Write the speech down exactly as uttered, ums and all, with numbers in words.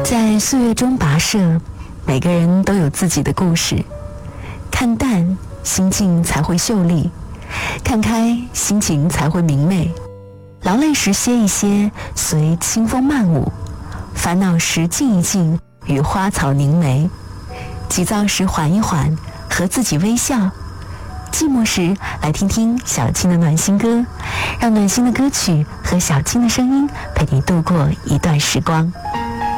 在岁月中跋涉，每个人都有自己的故事。看淡，心境才会秀丽；看开，心情才会明媚。劳累时歇一歇，随清风漫舞；烦恼时静一静，与花草凝眉；急躁时缓一缓，和自己微笑；寂寞时来听听小青的暖心歌，让暖心的歌曲和小青的声音陪你度过一段时光。